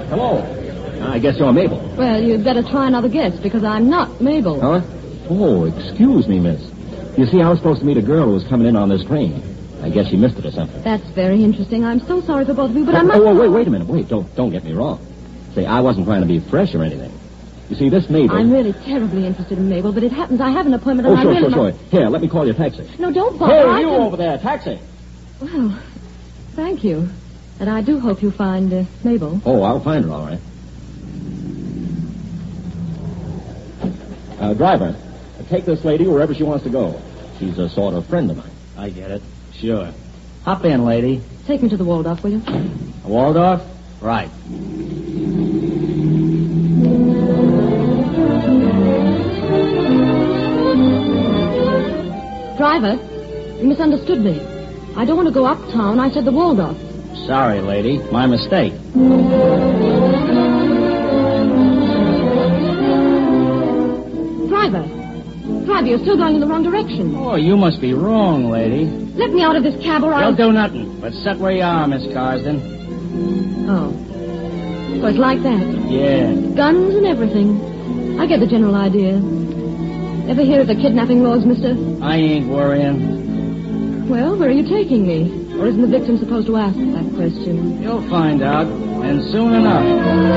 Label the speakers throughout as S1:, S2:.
S1: Hello. I guess you're Mabel.
S2: Well, you'd better try another guess, because I'm not Mabel.
S1: Huh? Oh, excuse me, miss. You see, I was supposed to meet a girl who was coming in on this train. I guess she missed it or something.
S2: That's very interesting. I'm so sorry for both of you, but I must...
S1: Wait a minute. Wait, don't get me wrong. Say, I wasn't trying to be fresh or anything. You see, this Mabel...
S2: I'm really terribly interested in Mabel, but it happens I have an appointment and
S1: sure. Here, let me call you a taxi.
S2: No, don't bother.
S1: Hey, you over there, taxi.
S2: Well, thank you. And I do hope you find Mabel.
S1: Oh, I'll find her, all right. Driver, take this lady wherever she wants to go. She's a sort of friend of mine.
S3: I get it. Sure. Hop in, lady.
S2: Take me to the Waldorf, will you?
S3: Waldorf? Right.
S2: Driver, you misunderstood me. I don't want to go uptown. I said the Waldorf.
S3: Sorry, lady. My mistake.
S2: Driver, you're still going in the wrong direction.
S3: Oh, you must be wrong, lady.
S2: Let me out of this cab or I'll...
S3: You'll do nothing, but sit where you are, Miss Carsden.
S2: Oh. So it's like that?
S3: Yeah.
S2: Guns and everything. I get the general idea. Ever hear of the kidnapping laws, mister?
S3: I ain't worrying.
S2: Well, where are you taking me? Or isn't the victim supposed to ask that question?
S3: You'll find out, and soon enough.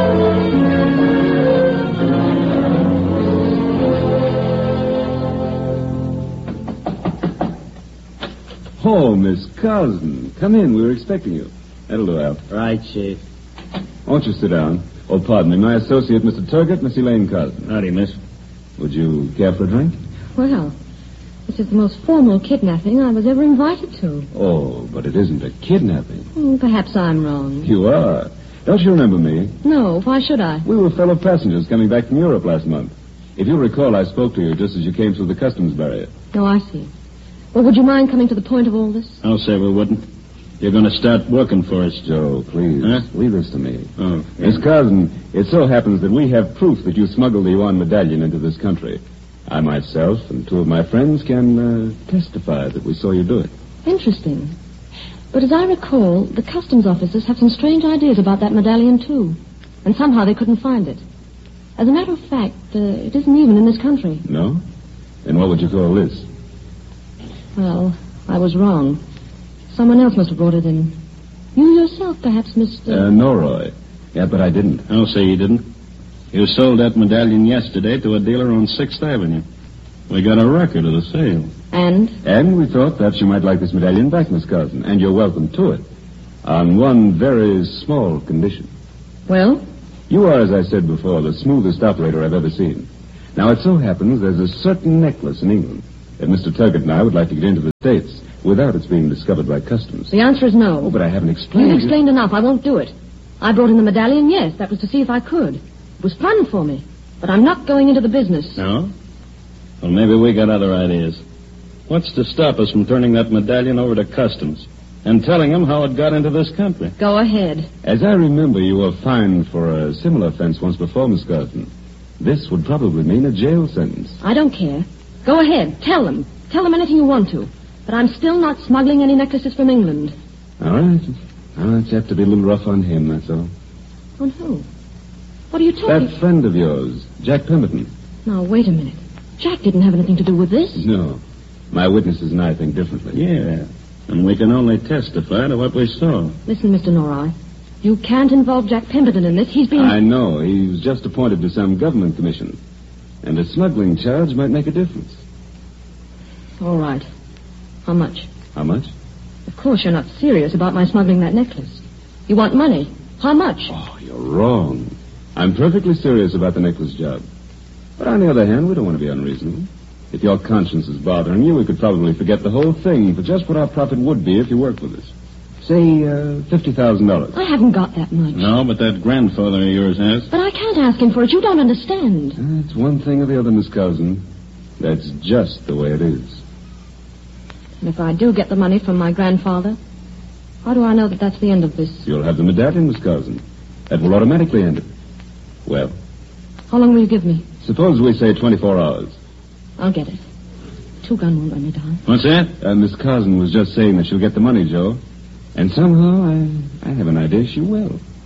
S4: Oh, Miss Carsden. Come in. We were expecting you. That'll do, Al.
S3: Right, Chief.
S4: Won't you sit down? Oh, pardon me. My associate, Mr. Turgott, Miss Elaine Carsden.
S3: Howdy, miss.
S4: Would you care for a drink?
S2: Well, this is the most formal kidnapping I was ever invited to.
S4: Oh, but it isn't a kidnapping.
S2: Perhaps I'm wrong.
S4: You are. Don't you remember me?
S2: No, why should I?
S4: We were fellow passengers coming back from Europe last month. If you recall, I spoke to you just as you came through the customs barrier.
S2: Oh, I see. Well, would you mind coming to the point of all this?
S3: I'll say we wouldn't. You're going to start working for us.
S4: Joe, please.
S3: Huh?
S4: Leave this to me.
S3: Oh.
S4: Miss Carsden, it so happens that we have proof that you smuggled the Yuan medallion into this country. I myself and two of my friends can testify that we saw you do it.
S2: Interesting. But as I recall, the customs officers have some strange ideas about that medallion, too. And somehow they couldn't find it. As a matter of fact, it isn't even in this country.
S4: No? Then what would you call this?
S2: Well, I was wrong. Someone else must have brought it in. You yourself, perhaps, Mr...
S4: No, Roy. Yeah, but I didn't.
S3: I'll say you didn't. You sold that medallion yesterday to a dealer on 6th Avenue. We got a record of the sale.
S2: And?
S4: And we thought perhaps you might like this medallion back, Miss Carsden, and you're welcome to it. On one very small condition.
S2: Well?
S4: You are, as I said before, the smoothest operator I've ever seen. Now, it so happens there's a certain necklace in England that Mr. Turgott and I would like to get into the States without its being discovered by customs.
S2: The answer is no.
S4: Oh, but I haven't explained...
S2: You've explained enough. I won't do it. I brought in the medallion, yes. That was to see if I could. It was fun for me. But I'm not going into the business.
S3: No? Well, maybe we got other ideas. What's to stop us from turning that medallion over to customs and telling them how it got into this country?
S2: Go ahead.
S4: As I remember, you were fined for a similar offense once before, Miss Carsden. This would probably mean a jail sentence.
S2: I don't care. Go ahead. Tell them. Tell them anything you want to. But I'm still not smuggling any necklaces from England.
S4: All right. I'll just have to be a little rough on him, that's all.
S2: On who? What are you talking...
S4: That friend of yours, Jack Pemberton.
S2: Now, wait a minute. Jack didn't have anything to do with this.
S4: No. My witnesses and I think differently.
S3: Yeah. And we can only testify to what we saw.
S2: Listen, Mr. Norrie. You can't involve Jack Pemberton in this. He's been...
S4: I know. He was just appointed to some government commission. And a smuggling charge might make a difference.
S2: All right. How much?
S4: How much?
S2: Of course you're not serious about my smuggling that necklace. You want money. How much?
S4: Oh, you're wrong. I'm perfectly serious about the necklace job. But on the other hand, we don't want to be unreasonable. If your conscience is bothering you, we could probably forget the whole thing for just what our profit would be if you worked with us. Say, $50,000.
S2: I haven't got that much.
S3: No, but that grandfather of yours has.
S2: But I can't ask him for it. You don't understand.
S4: It's one thing or the other, Miss Carsden. That's just the way it is.
S2: And if I do get the money from my grandfather, how do I know that that's the end of this?
S4: You'll have the medallion, Miss Carsden. That will automatically end it. Well?
S2: How long will you give me?
S4: Suppose we say 24 hours.
S2: I'll get it. Two gun won't let me down.
S3: What's that?
S4: Miss Carsden was just saying that she'll get the money, Joe. And somehow I have an idea she will.